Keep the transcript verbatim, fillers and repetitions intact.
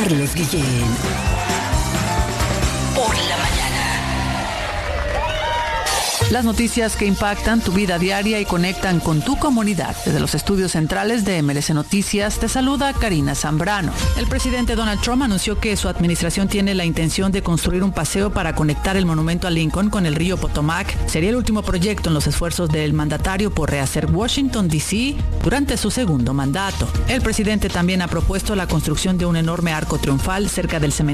Carlos Guillén. Por la mañana. Las noticias que impactan tu vida diaria y conectan con tu comunidad. Desde los estudios centrales de M L C Noticias te saluda Karina Zambrano. El presidente Donald Trump anunció que su administración tiene la intención de construir un paseo para conectar el monumento a Lincoln con el río Potomac. Sería el último proyecto en los esfuerzos del mandatario por rehacer Washington, D C durante su segundo mandato. El presidente también ha propuesto la construcción de un enorme arco triunfal cerca del cementerio